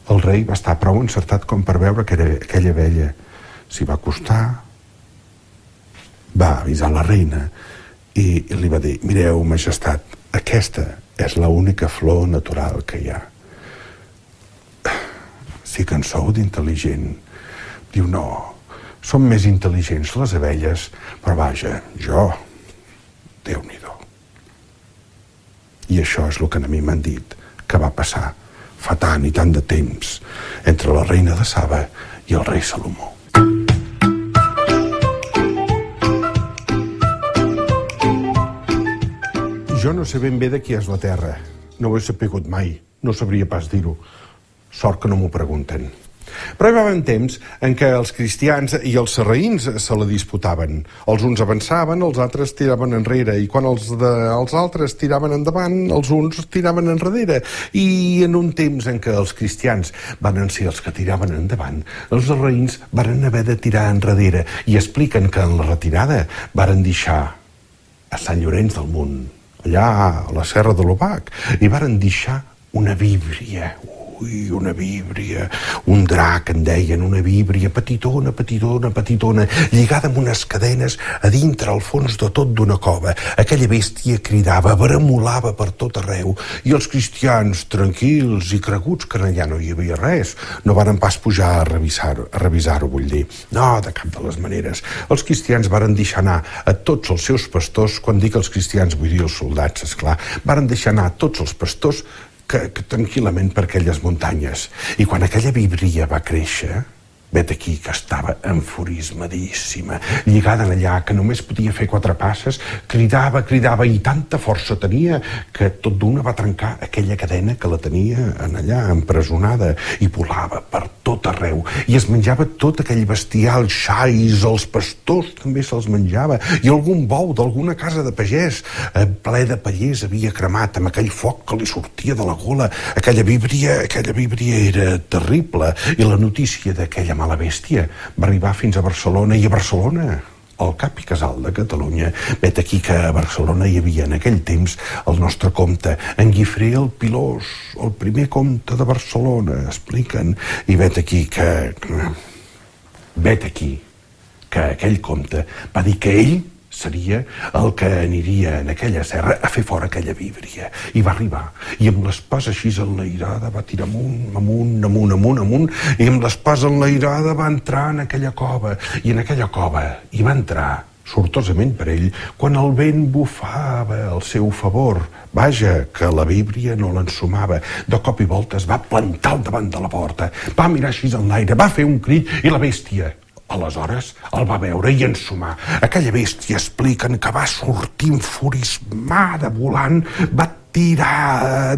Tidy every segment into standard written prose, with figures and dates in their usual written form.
El rei va estar prou encertat com per veure que aquella abella s'hi va acostar, va avisar la reina i li va dir: mireu, majestat, aquesta és l'única flor natural que hi ha. Sí que en sou d'intel·ligent. Diu: no, són més intel·ligents les abelles, però vaja, jo, Déu-n'hi-do. I això és el que a mi m'han dit que va passar fa tant i tant de temps entre la reina de Saba i el rei Salomó. Jo no sé ben bé de qui és la terra. No ho he sapigut mai. No sabria pas dir-ho. Sort que no m'ho pregunten. Però hi va haver temps en què els cristians i els sarraïns se la disputaven. Els uns avançaven, els altres tiraven enrere, i quan els altres tiraven endavant, els uns tiraven enrere. I en un temps en què els cristians van ser els que tiraven endavant, els sarraïns van haver de tirar enrere, i expliquen que en la retirada varen deixar a Sant Llorenç del Munt, allà a la Serra de l'Obac, i varen deixar una víbria. Ui, una víbria, un drac, en deien, una víbria petitona, petitona, petitona, lligada amb unes cadenes a dintre, al fons de tot d'una cova. Aquella bèstia cridava, bramolava per tot arreu, i els cristians, tranquils i creguts que allà no hi havia res, no varen pas pujar a revisar-ho, vull dir. No, de cap de les maneres. Els cristians varen deixar anar a tots els seus pastors, quan dic els cristians vull dir els soldats, esclar, varen deixar anar tots els pastors que tranquil·lament per aquelles muntanyes. I quan aquella víbria va créixer, vet aquí que estava enfurismadíssima, lligada allà, que només podia fer 4 passes, cridava, i tanta força tenia que tot d'una va trencar aquella cadena que la tenia allà, empresonada, i volava per tot arreu, i es menjava tot aquell bestiar, els xais, els pastors també se'ls menjava, i algun bou d'alguna casa de pagès ple de pallers havia cremat amb aquell foc que li sortia de la gola. Aquella víbria era terrible, i la notícia d'aquella mala bèstia va arribar fins a Barcelona, i a Barcelona, al cap i casal de Catalunya, vet aquí que a Barcelona hi havia en aquell temps el nostre comte, en Guifré el Pilós, el primer comte de Barcelona, expliquen, i vet aquí que aquell comte va dir que ell seria el que aniria en aquella serra a fer fora aquella víbria. I va arribar, i amb l'espasa així enlairada va tirar amunt, i amb l'espasa enlairada va entrar en aquella cova, i en aquella cova hi va entrar, sortosament per ell, quan el vent bufava al seu favor. Vaja, que la víbria no l'ensumava. De cop i volta es va plantar al davant de la porta, va mirar així en l'aire, va fer un crit, i la bèstia aleshores el va veure i ensumar. Aquella bèstia expliquen que va sortir enfurismada volant, va tirar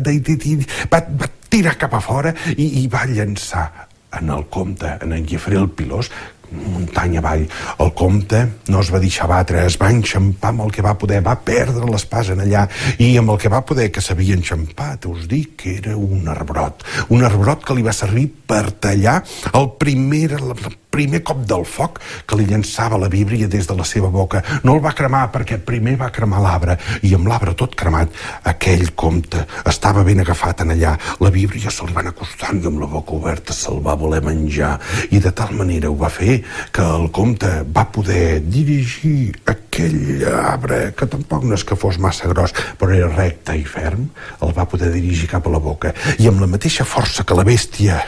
cap a fora i va llançar en el comte, en Guifré el Pilós, muntanya avall. El comte no es va deixar batre, es va enxampar amb el que va poder, va perdre l'espasa en allà, i amb el que va poder que s'havia enxampat, us dic que era un arbrot que li va servir per tallar el primer cop del foc que li llançava la víbria des de la seva boca. No el va cremar perquè primer va cremar l'arbre, i amb l'arbre tot cremat aquell comte estava ben agafat en allà. La víbria se li van acostant i amb la boca oberta se'l va voler menjar, i de tal manera ho va fer que el comte va poder dirigir aquell arbre, que tampoc no és que fos massa gros, però era recte i ferm, el va poder dirigir cap a la boca, i amb la mateixa força que la bèstia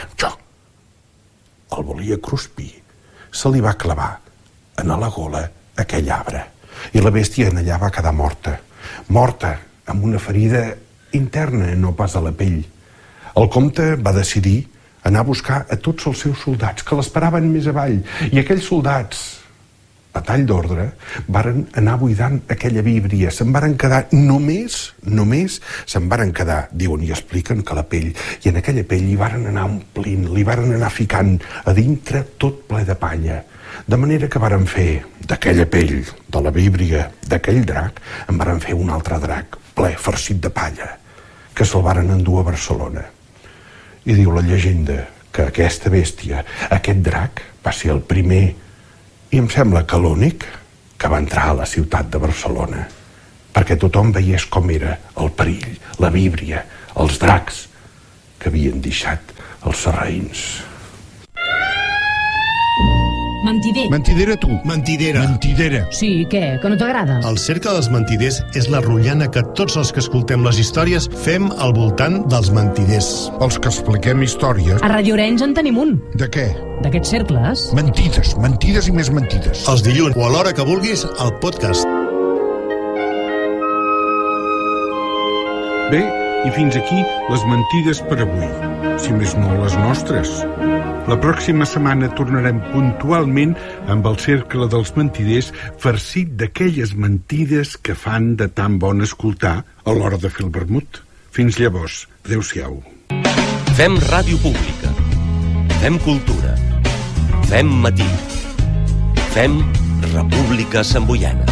el volia cruspir, se li va clavar en la gola aquell arbre, i la bèstia en allà va quedar morta amb una ferida interna, no pas a la pell. El comte va decidir anar a buscar a tots els seus soldats que l'esperaven més avall, i aquells soldats, a tall d'ordre, varen anar buidant aquella víbria. Se'n varen quedar només se'n varen quedar, diuen i expliquen, que la pell, i en aquella pell hi varen anar omplint, li varen anar ficant a dintre tot ple de palla, de manera que varen fer d'aquella pell, de la víbria, d'aquell drac, en varen fer un altre drac ple, farcit de palla, que se'l varen endur a Barcelona. I diu la llegenda que aquesta bèstia, aquest drac, va ser el primer, i em sembla que l'únic, que va entrar a la ciutat de Barcelona, perquè tothom veiés com era el perill, la víbria, els dracs, que havien deixat els sarraïns. Mentider. Mentidera tu. Mentidera. Mentidera. Sí, què? Que no t'agrada? El cercle dels mentiders és la rotllana que tots els que escoltem les històries fem al voltant dels mentiders. Els que expliquem històries. A Radio Orenys en tenim un. De què? D'aquests cercles. Mentides, mentides i més mentides. Els dilluns o a l'hora que vulguis al podcast. Bé, i fins aquí les mentides per avui, si més no les nostres. La pròxima setmana tornarem puntualment amb el cercle dels mentiders farcit d'aquelles mentides que fan de tan bon escoltar a l'hora de fer el vermut. Fins llavors, adéu-siau. Fem ràdio pública. Fem cultura. Fem matí. Fem República Samboiana.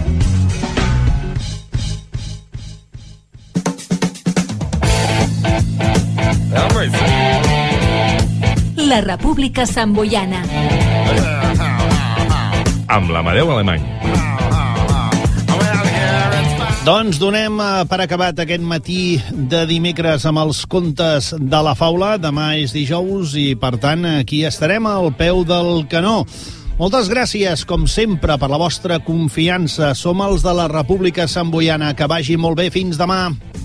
La República Samboiana. Amb l'Amadeu Alemany. Doncs donem per acabat aquest matí de dimecres amb els contes de la faula. Demà és dijous i, per tant, aquí estarem al peu del canó. Moltes gràcies, com sempre, per la vostra confiança. Som els de la República Samboiana. Que vagi molt bé. Fins demà.